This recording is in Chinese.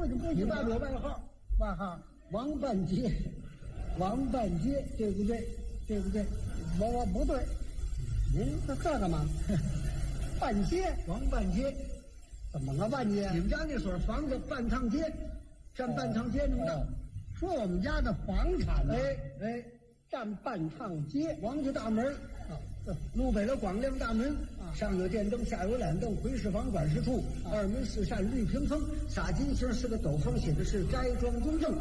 我就不 160有外号， 外号王半街，王半街，对不对？对不对？ 我不对， 您这干嘛？ 半街王半街， 怎么个半街？ 你们家那所房子半趟街，占半趟街那么大。 说我们家的房产呢？ 哎， 占半趟街。 王家大门啊， 路北了广亮大门啊， 上有电灯，下有懒凳，回事房管事处，2门4扇绿屏风，洒金星是个斗方，写的是斋庄中正。